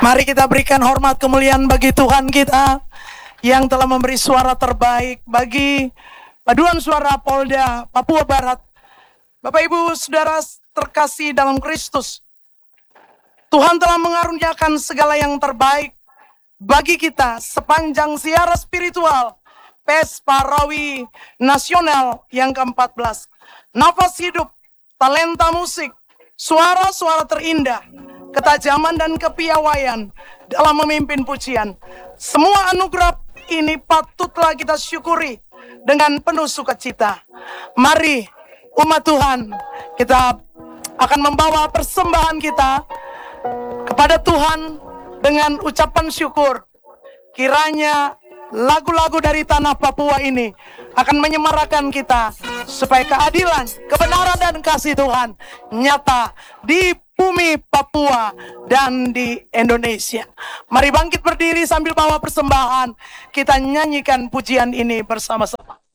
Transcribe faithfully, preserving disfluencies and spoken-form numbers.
Mari kita berikan hormat kemuliaan bagi Tuhan kita yang telah memberi suara terbaik bagi paduan suara Polda Papua Barat. Bapak Ibu Saudara terkasih dalam Kristus, Tuhan telah mengaruniakan segala yang terbaik bagi kita sepanjang siara spiritual Pesta Rawi Nasional yang keempat belas. Nafas hidup, talenta musik, suara-suara terindah, ketajaman dan kepiawaian dalam memimpin pujian. Semua anugerah ini patutlah kita syukuri dengan penuh sukacita. Mari umat Tuhan, kita akan membawa persembahan kita kepada Tuhan dengan ucapan syukur. Kiranya lagu-lagu dari tanah Papua ini akan menyemarakan kita supaya keadilan, kebenaran dan kasih Tuhan nyata di bumi Papua dan di Indonesia. Mari bangkit berdiri sambil bawa persembahan. Kita nyanyikan pujian ini bersama-sama.